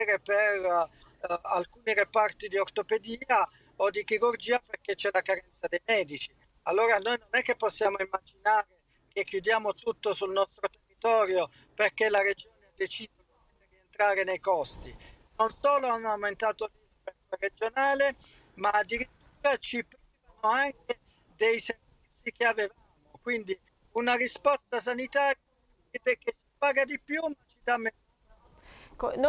avere per alcuni reparti di ortopedia o di chirurgia perché c'è la carenza dei medici. Allora noi non è che possiamo immaginare che chiudiamo tutto sul nostro territorio perché la regione ha deciso di rientrare nei costi. Non solo hanno aumentato l'IRPEF regionale, ma addirittura ci privano anche dei servizi che avevamo. Quindi una risposta sanitaria che si paga di più ma ci dà meno. Noi